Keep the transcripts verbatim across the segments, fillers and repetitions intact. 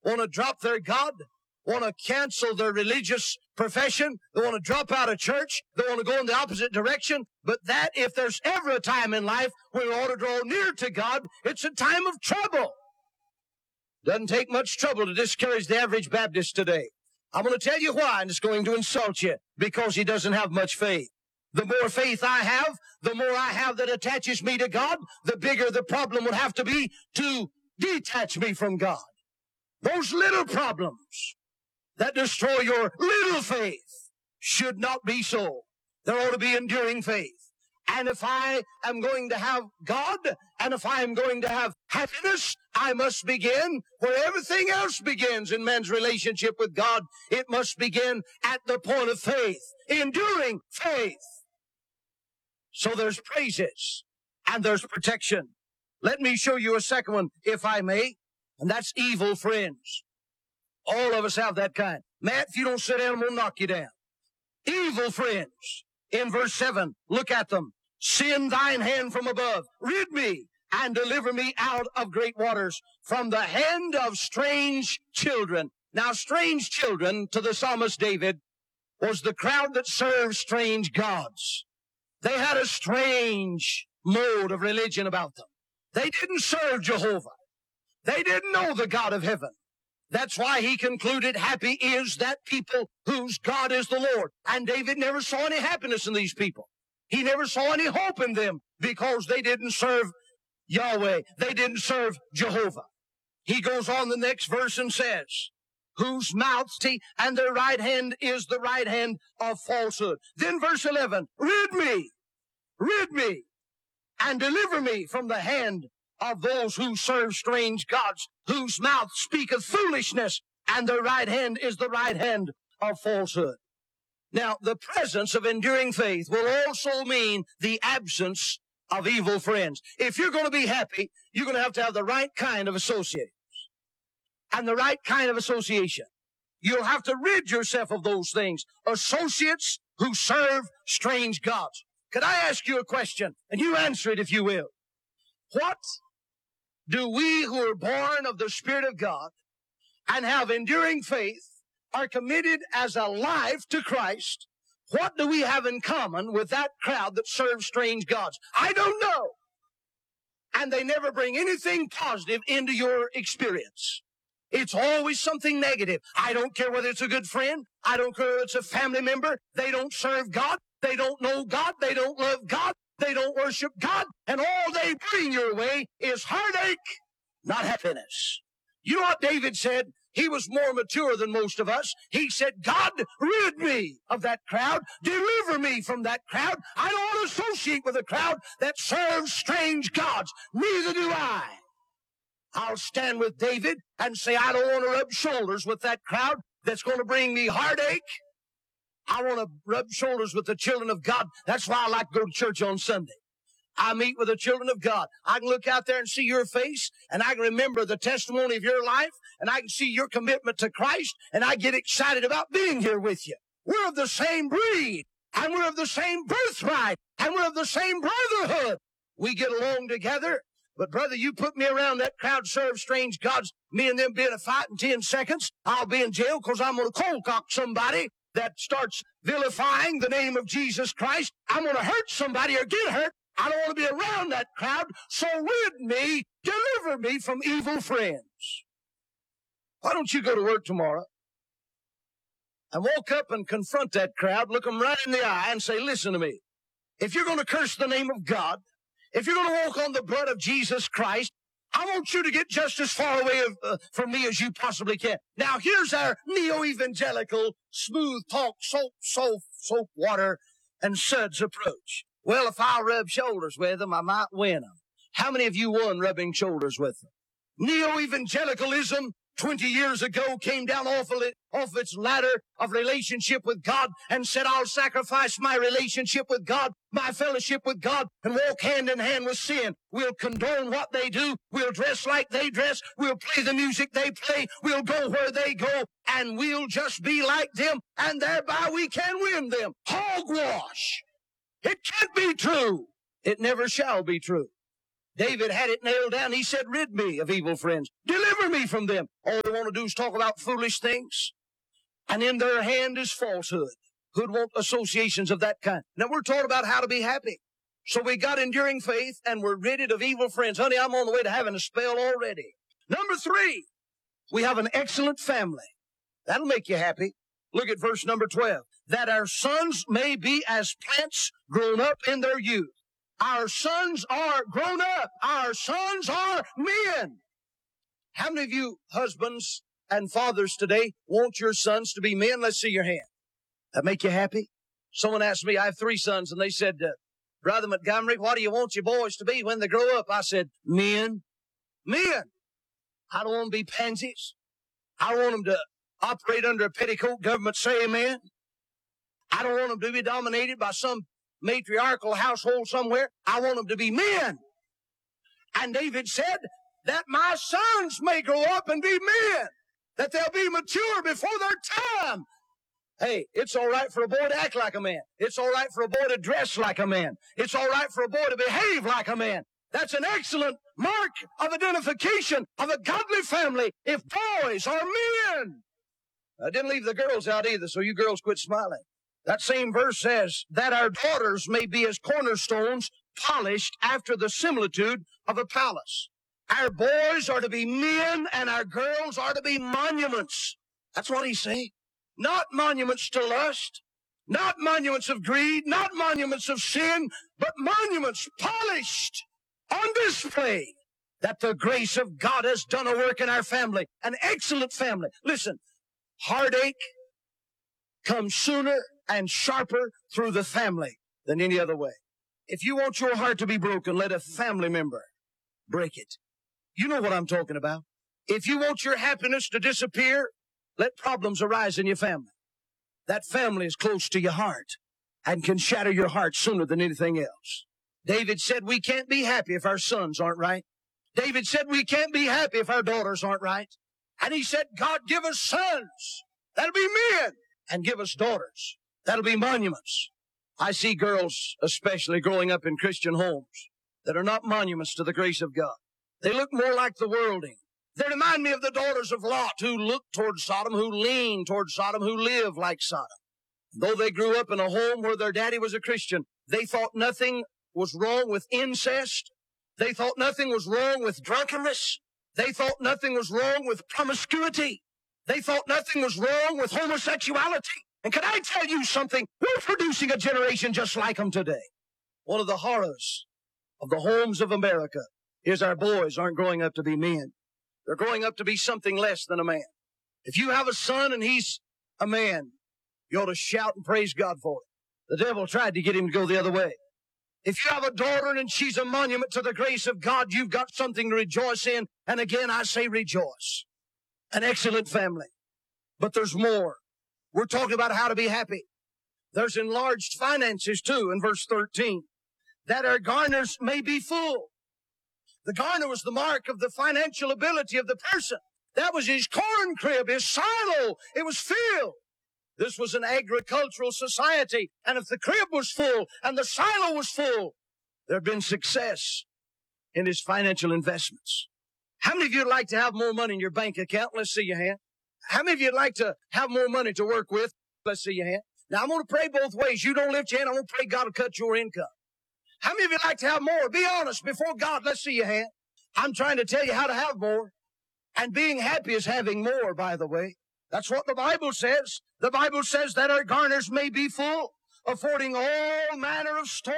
want to drop their God, want to cancel their religious profession. They want to drop out of church. They want to go in the opposite direction. But that, if there's ever a time in life when we ought to draw near to God, it's a time of trouble. Doesn't take much trouble to discourage the average Baptist today. I'm going to tell you why, and it's going to insult you, because he doesn't have much faith. The more faith I have, the more I have that attaches me to God, the bigger the problem would have to be to detach me from God. Those little problems that destroy your little faith should not be so. There ought to be enduring faith. And if I am going to have God, and if I am going to have happiness, I must begin where everything else begins in man's relationship with God. It must begin at the point of faith, enduring faith. So there's praises and there's protection. Let me show you a second one, if I may, and that's evil friends. All of us have that kind. Matt, if you don't sit down, I'm going to knock you down. Evil friends. In verse seven, look at them. Send thine hand from above. Rid me and deliver me out of great waters from the hand of strange children. Now, strange children to the psalmist David was the crowd that served strange gods. They had a strange mode of religion about them. They didn't serve Jehovah. They didn't know the God of heaven. That's why he concluded, happy is that people whose God is the Lord. And David never saw any happiness in these people. He never saw any hope in them because they didn't serve Yahweh. They didn't serve Jehovah. He goes on the next verse and says, whose mouths see, and their right hand is the right hand of falsehood. Then verse eleven, rid me, rid me, and deliver me from the hand of those who serve strange gods, whose mouth speaketh foolishness, and their right hand is the right hand of falsehood. Now, the presence of enduring faith will also mean the absence of evil friends. If you're going to be happy, you're going to have to have the right kind of associates and the right kind of association. You'll have to rid yourself of those things. Associates who serve strange gods. Could I ask you a question? And you answer it if you will. What do we who are born of the Spirit of God and have enduring faith, are committed as a life to Christ, what do we have in common with that crowd that serves strange gods? I don't know. And they never bring anything positive into your experience. It's always something negative. I don't care whether it's a good friend. I don't care whether it's a family member. They don't serve God. They don't know God. They don't love God. They don't worship God. And all they bring your way is heartache, not happiness. You know what David said? He was more mature than most of us. He said, God, rid me of that crowd. Deliver me from that crowd. I don't want to associate with a crowd that serves strange gods. Neither do I. I'll stand with David and say, I don't want to rub shoulders with that crowd that's going to bring me heartache. I want to rub shoulders with the children of God. That's why I like to go to church on Sunday. I meet with the children of God. I can look out there and see your face, and I can remember the testimony of your life, and I can see your commitment to Christ, and I get excited about being here with you. We're of the same breed, and we're of the same birthright, and we're of the same brotherhood. We get along together, but brother, you put me around that crowd serve strange gods, me and them be in a fight in ten seconds, I'll be in jail because I'm going to cold cock somebody that starts vilifying the name of Jesus Christ. I'm going to hurt somebody or get hurt. I don't want to be around that crowd, so rid me, deliver me from evil friends. Why don't you go to work tomorrow and walk up and confront that crowd, look them right in the eye and say, listen to me. If you're going to curse the name of God, if you're going to walk on the blood of Jesus Christ, I want you to get just as far away of, uh, from me as you possibly can. Now, here's our neo-evangelical, smooth talk, soap, soap, soap, water, and suds approach. Well, if I rub shoulders with them, I might win them. How many of you won rubbing shoulders with them? Neo-evangelicalism twenty years ago came down off of, it, off its ladder of relationship with God and said, I'll sacrifice my relationship with God, my fellowship with God, and walk hand in hand with sin. We'll condone what they do. We'll dress like they dress. We'll play the music they play. We'll go where they go, and we'll just be like them, and thereby we can win them. Hogwash! It can't be true. It never shall be true. David had it nailed down. He said, rid me of evil friends. Deliver me from them. All they want to do is talk about foolish things. And in their hand is falsehood. Who'd want associations of that kind? Now, we're taught about how to be happy. So we got enduring faith, and we're ridded of evil friends. Honey, I'm on the way to having a spell already. Number three, we have an excellent family. That'll make you happy. Look at verse number twelve. That our sons may be as plants grown up in their youth. Our sons are grown up. Our sons are men. How many of you husbands and fathers today want your sons to be men? Let's see your hand. That make you happy? Someone asked me, I have three sons, and they said, uh, Brother Montgomery, what do you want your boys to be when they grow up? I said, men. Men. I don't want them to be pansies. I want them to operate under a petticoat government. Say amen. I don't want them to be dominated by some matriarchal household somewhere. I want them to be men. And David said that my sons may grow up and be men, that they'll be mature before their time. Hey, it's all right for a boy to act like a man. It's all right for a boy to dress like a man. It's all right for a boy to behave like a man. That's an excellent mark of identification of a godly family if boys are men. I didn't leave the girls out either, so you girls quit smiling. That same verse says that our daughters may be as cornerstones polished after the similitude of a palace. Our boys are to be men and our girls are to be monuments. That's what he's saying. Not monuments to lust, not monuments of greed, not monuments of sin, but monuments polished on display that the grace of God has done a work in our family. An excellent family. Listen, heartache comes sooner and sharper through the family than any other way. If you want your heart to be broken, let a family member break it. You know what I'm talking about. If you want your happiness to disappear, let problems arise in your family. That family is close to your heart and can shatter your heart sooner than anything else. David said we can't be happy if our sons aren't right. David said we can't be happy if our daughters aren't right. And he said, God, give us sons. That'll be men. And give us daughters. That'll be monuments. I see girls, especially growing up in Christian homes, that are not monuments to the grace of God. They look more like the worldling. They remind me of the daughters of Lot who looked toward Sodom, who leaned toward Sodom, who lived like Sodom. Though they grew up in a home where their daddy was a Christian, they thought nothing was wrong with incest. They thought nothing was wrong with drunkenness. They thought nothing was wrong with promiscuity. They thought nothing was wrong with homosexuality. And can I tell you something? We're producing a generation just like them today. One of the horrors of the homes of America is our boys aren't growing up to be men. They're growing up to be something less than a man. If you have a son and he's a man, you ought to shout and praise God for it. The devil tried to get him to go the other way. If you have a daughter and she's a monument to the grace of God, you've got something to rejoice in. And again, I say rejoice. An excellent family. But there's more. We're talking about how to be happy. There's enlarged finances too in verse thirteen. That our garners may be full. The garner was the mark of the financial ability of the person. That was his corn crib, his silo. It was filled. This was an agricultural society. And if the crib was full and the silo was full, there'd been success in his financial investments. How many of you would like to have more money in your bank account? Let's see your hand. How many of you would like to have more money to work with? Let's see your hand. Now, I'm going to pray both ways. You don't lift your hand. I'm going to pray God will cut your income. How many of you would like to have more? Be honest before God. Let's see your hand. I'm trying to tell you how to have more. And being happy is having more, by the way. That's what the Bible says. The Bible says that our garners may be full, affording all manner of store.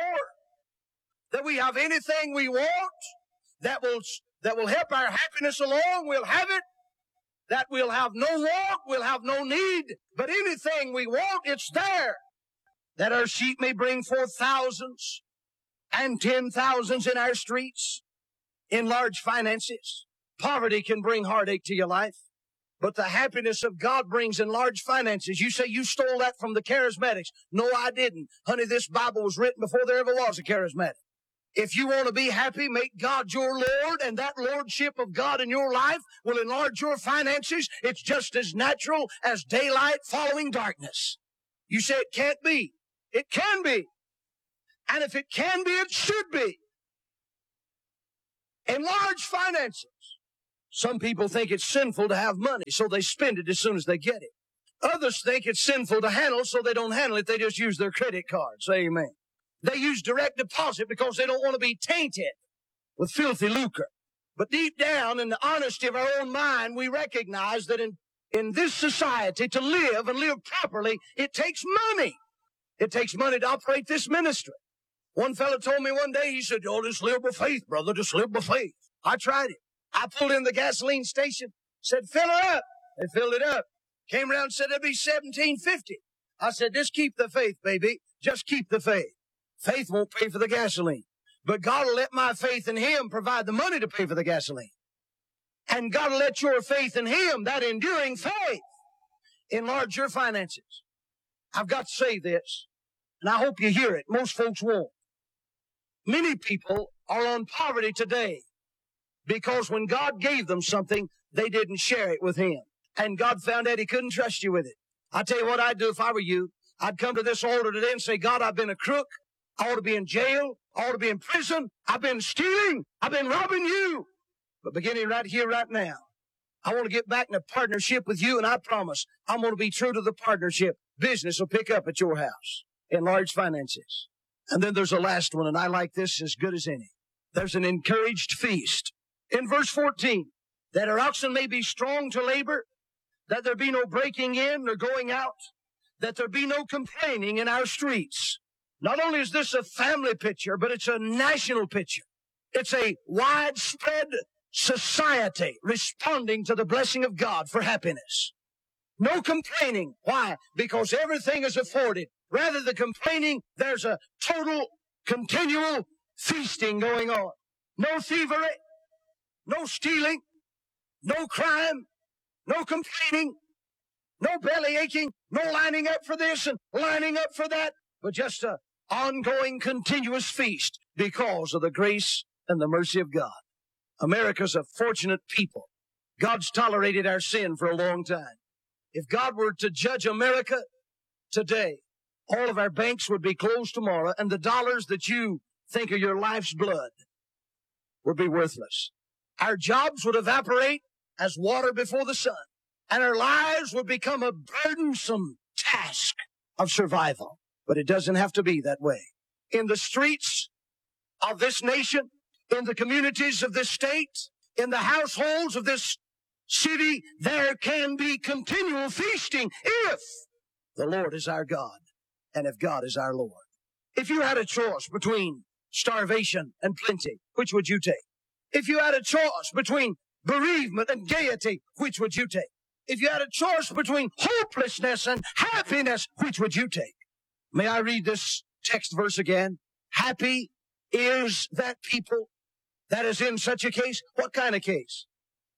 That we have anything we want that will, that will help our happiness along. We'll have it. That we'll have no want, we'll have no need. But anything we want, it's there. That our sheep may bring forth thousands and ten thousands in our streets, in large finances. Poverty can bring heartache to your life, but the happiness of God brings in large finances. You say you stole that from the charismatics. No, I didn't. Honey, this Bible was written before there ever was a charismatic. If you want to be happy, make God your Lord, and that lordship of God in your life will enlarge your finances. It's just as natural as daylight following darkness. You say it can't be. It can be. And if it can be, it should be. Enlarge finances. Some people think it's sinful to have money, so they spend it as soon as they get it. Others think it's sinful to handle, so they don't handle it. They just use their credit cards. Amen. They use direct deposit because they don't want to be tainted with filthy lucre. But deep down in the honesty of our own mind, we recognize that in, in this society, to live and live properly, it takes money. It takes money to operate this ministry. One fellow told me one day, he said, "Oh, just live by faith, brother. Just live by faith." I tried it. I pulled in the gasoline station, said, "Fill her up." They filled it up. Came around and said, "It'll be seventeen fifty." I said, "Just keep the faith, baby. Just keep the faith. Faith won't pay for the gasoline. But God will let my faith in Him provide the money to pay for the gasoline. And God will let your faith in Him, that enduring faith, enlarge your finances." I've got to say this, and I hope you hear it. Most folks won't. Many people are on poverty today because when God gave them something, they didn't share it with Him. And God found out He couldn't trust you with it. I tell you what I'd do if I were you. I'd come to this altar today and say, "God, I've been a crook. I ought to be in jail. I ought to be in prison. I've been stealing. I've been robbing you. But beginning right here, right now, I want to get back in a partnership with you, and I promise I'm going to be true to the partnership. Business will pick up at your house. Enlarge finances." And then there's a last one, and I like this as good as any. There's an encouraged feast. In verse fourteen, "That our oxen may be strong to labor, that there be no breaking in or going out, that there be no complaining in our streets." Not only is this a family picture, but it's a national picture. It's a widespread society responding to the blessing of God for happiness. No complaining. Why? Because everything is afforded. Rather than complaining, there's a total, continual feasting going on. No thievery, no stealing, no crime, no complaining, no belly aching, no lining up for this and lining up for that, but just a ongoing, continuous feast because of the grace and the mercy of God. America's a fortunate people. God's tolerated our sin for a long time. If God were to judge America today, all of our banks would be closed tomorrow, and the dollars that you think are your life's blood would be worthless. Our jobs would evaporate as water before the sun, and our lives would become a burdensome task of survival. But it doesn't have to be that way. In the streets of this nation, in the communities of this state, in the households of this city, there can be continual feasting if the Lord is our God and if God is our Lord. If you had a choice between starvation and plenty, which would you take? If you had a choice between bereavement and gaiety, which would you take? If you had a choice between hopelessness and happiness, which would you take? May I read this text verse again? Happy is that people that is in such a case. What kind of case?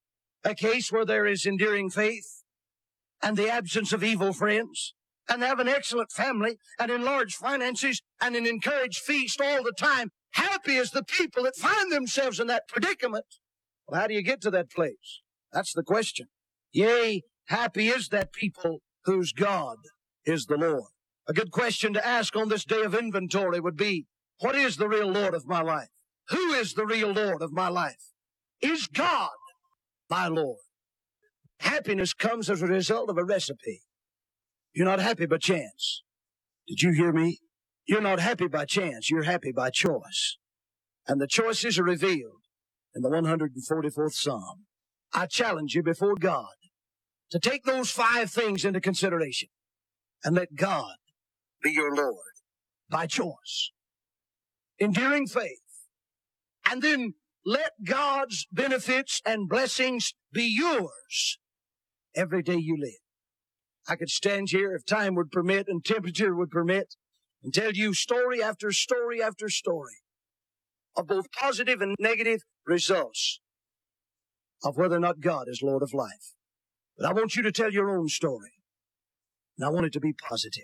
A case where there is enduring faith and the absence of evil friends, and have an excellent family and enlarged finances and an encouraged feast all the time. Happy is the people that find themselves in that predicament. Well, how do you get to that place? That's the question. Yea, happy is that people whose God is the Lord. A good question to ask on this day of inventory would be, what is the real Lord of my life? Who is the real Lord of my life? Is God my Lord? Happiness comes as a result of a recipe. You're not happy by chance. Did you hear me? You're not happy by chance. You're happy by choice. And the choices are revealed in the one hundred forty-fourth Psalm. I challenge you before God to take those five things into consideration and let God be your Lord by choice. Enduring faith. And then let God's benefits and blessings be yours every day you live. I could stand here if time would permit and temperature would permit and tell you story after story after story of both positive and negative results of whether or not God is Lord of life. But I want you to tell your own story. And I want it to be positive.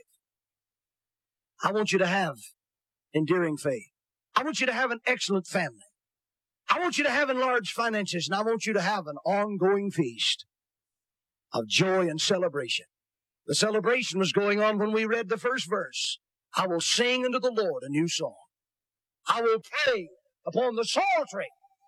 I want you to have enduring faith. I want you to have an excellent family. I want you to have enlarged finances, and I want you to have an ongoing feast of joy and celebration. The celebration was going on when we read the first verse. I will sing unto the Lord a new song. I will play upon the psaltery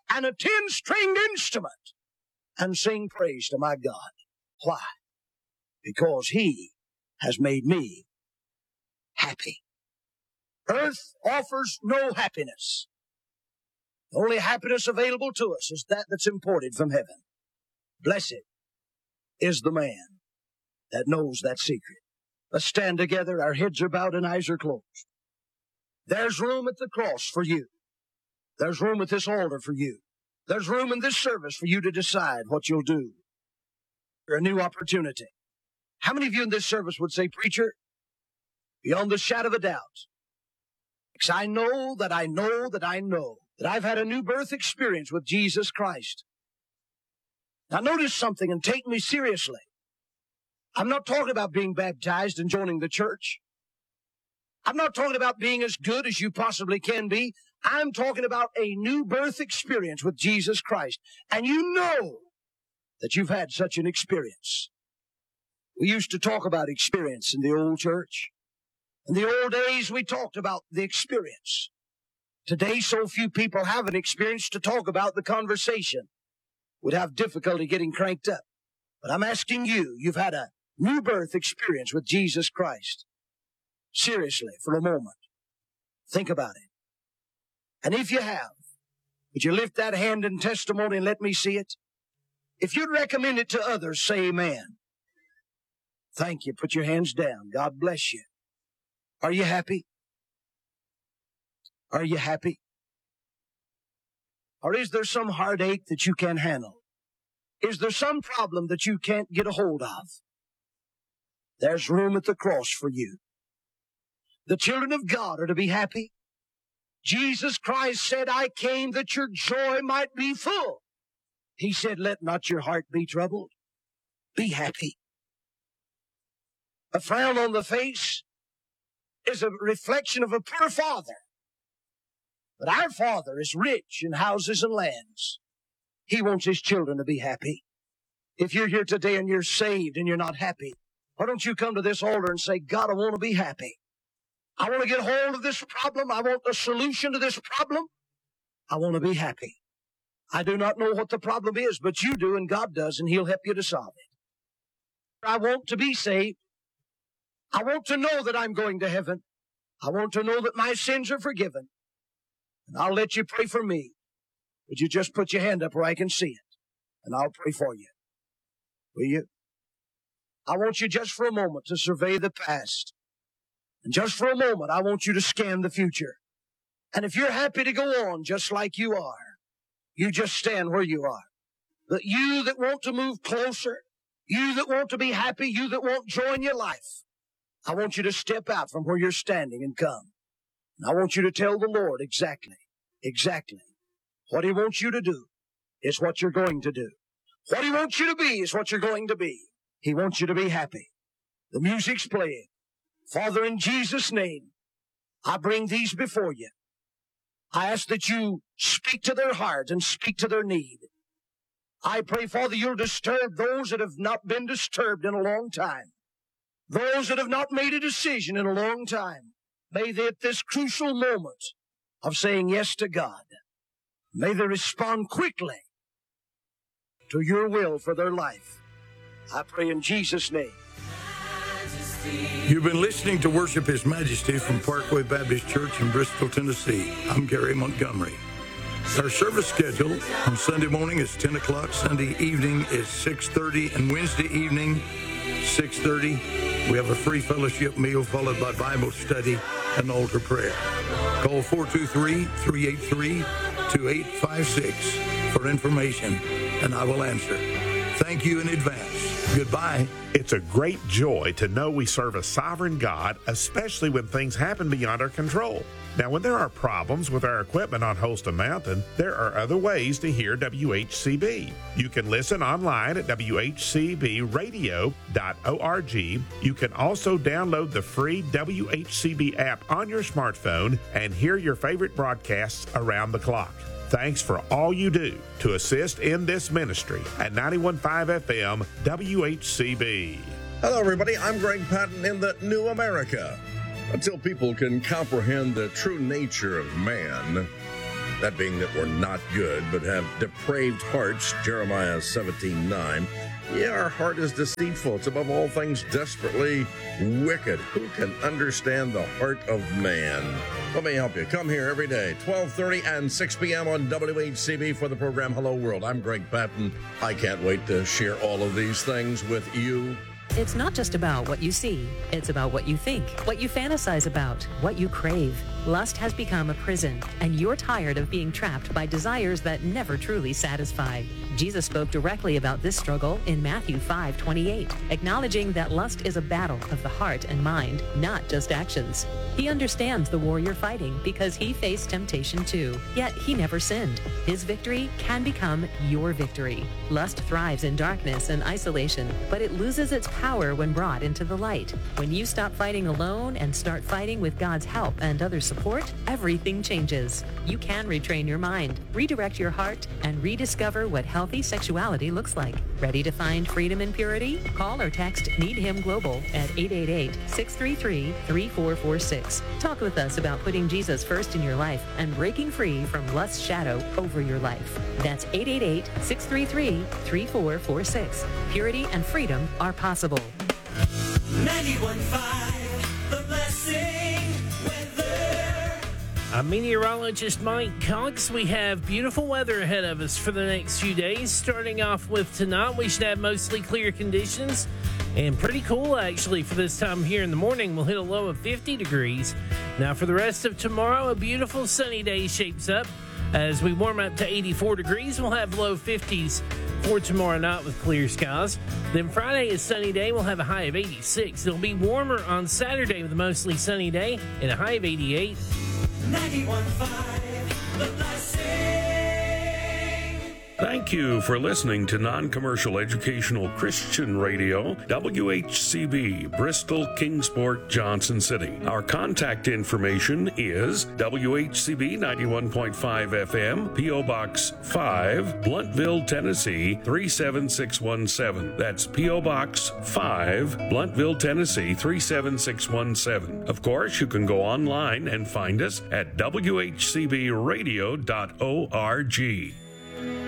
and a ten-stringed instrument and sing praise to my God. Why? Because He has made me happy. Earth offers no happiness. The only happiness available to us is that that's imported from heaven. Blessed is the man that knows that secret. Let's stand together. Our heads are bowed and eyes are closed. There's room at the cross for you. There's room at this altar for you. There's room in this service for you to decide what you'll do. For a new opportunity. How many of you in this service would say, preacher, beyond the shadow of a doubt, because I know that I know that I know that I've had a new birth experience with Jesus Christ. Now notice something and take me seriously. I'm not talking about being baptized and joining the church. I'm not talking about being as good as you possibly can be. I'm talking about a new birth experience with Jesus Christ. And you know that you've had such an experience. We used to talk about experience in the old church. In the old days, we talked about the experience. Today, so few people have an experience to talk about. The conversation would have difficulty getting cranked up. But I'm asking you, you've had a new birth experience with Jesus Christ. Seriously, for a moment, think about it. And if you have, would you lift that hand in testimony and let me see it? If you'd recommend it to others, say amen. Thank you. Put your hands down. God bless you. Are you happy? Are you happy? Or is there some heartache that you can't handle? Is there some problem that you can't get a hold of? There's room at the cross for you. The children of God are to be happy. Jesus Christ said, I came that your joy might be full. He said, let not your heart be troubled. Be happy. A frown on the face is a reflection of a poor father. But our Father is rich in houses and lands. He wants His children to be happy. If you're here today and you're saved and you're not happy, why don't you come to this altar and say, God, I want to be happy. I want to get hold of this problem. I want a solution to this problem. I want to be happy. I do not know what the problem is, but you do and God does, and He'll help you to solve it. I want to be saved. I want to know that I'm going to heaven. I want to know that my sins are forgiven. And I'll let you pray for me. Would you just put your hand up where I can see it? And I'll pray for you. Will you? I want you just for a moment to survey the past. And just for a moment, I want you to scan the future. And if you're happy to go on just like you are, you just stand where you are. But you that want to move closer, you that want to be happy, you that want joy in your life, I want you to step out from where you're standing and come. And I want you to tell the Lord exactly, exactly what He wants you to do is what you're going to do. What He wants you to be is what you're going to be. He wants you to be happy. The music's playing. Father, in Jesus' name, I bring these before you. I ask that you speak to their heart and speak to their need. I pray, Father, you'll disturb those that have not been disturbed in a long time. Those that have not made a decision in a long time. May they at this crucial moment of saying yes to God, may they respond quickly to your will for their life. I pray in Jesus' name. You've been listening to Worship His Majesty from Parkway Baptist Church in Bristol, Tennessee. I'm Gary Montgomery. Our service schedule on Sunday morning is ten o'clock, Sunday evening is six thirty, and Wednesday evening, six thirty. We have a free fellowship meal followed by Bible study and altar prayer. Call four two three, three eight three, two eight five six for information, and I will answer. Thank you in advance. Goodbye. It's a great joy to know we serve a sovereign God, especially when things happen beyond our control. Now, when there are problems with our equipment on Holston Mountain, there are other ways to hear W H C B. You can listen online at w h c b radio dot org. You can also download the free W H C B app on your smartphone and hear your favorite broadcasts around the clock. Thanks for all you do to assist in this ministry at ninety-one point five F M W H C B. Hello, everybody. I'm Greg Patton in the New America. Until people can comprehend the true nature of man, That being that we're not good, but have depraved hearts, Jeremiah seventeen nine. Yeah, our heart is deceitful. It's above all things desperately wicked. Who can understand the heart of man? Let me help you. Come here every day, twelve thirty and six p.m. on W H C B for the program Hello World. I'm Greg Patton. I can't wait to share all of these things with you. It's not just about what you see. It's about what you think, what you fantasize about, what you crave. Lust has become a prison, and you're tired of being trapped by desires that never truly satisfy. Jesus spoke directly about this struggle in Matthew five twenty-eight, acknowledging that lust is a battle of the heart and mind, not just actions. He understands the war you're fighting because he faced temptation too, yet he never sinned. His victory can become your victory. Lust thrives in darkness and isolation, but it loses its power when brought into the light. When you stop fighting alone and start fighting with God's help and other support, everything changes. You can retrain your mind, redirect your heart, and rediscover what healthy sexuality looks like. Ready to find freedom and purity? Call or text Need Him Global at eight eight eight, six three three, three four four six. Talk with us about putting Jesus first in your life and breaking free from lust's shadow over your life. That's eight eight eight, six three three, three four four six. Purity and freedom are possible. ninety-one point five, The Blessing Weather. I'm meteorologist Mike Cox. We have beautiful weather ahead of us for the next few days. Starting off with tonight, we should have mostly clear conditions and pretty cool actually for this time here in the morning. We'll hit a low of fifty degrees. Now for the rest of tomorrow, a beautiful sunny day shapes up. As we warm up to eighty-four degrees, we'll have low fifties for tomorrow night with clear skies. Then Friday is sunny day. We'll have a high of eighty-six. It'll be warmer on Saturday with a mostly sunny day and a high of eighty-eight. ninety-one point five, The Blessing. Thank you for listening to Non-Commercial Educational Christian Radio, W H C B, Bristol, Kingsport, Johnson City. Our contact information is W H C B ninety-one point five F M, P O Box five, Blunt-Ville, Tennessee three seven six one seven. That's P O Box five, Blunt-Ville, Tennessee three seven six one seven. Of course, you can go online and find us at W H C B radio dot org.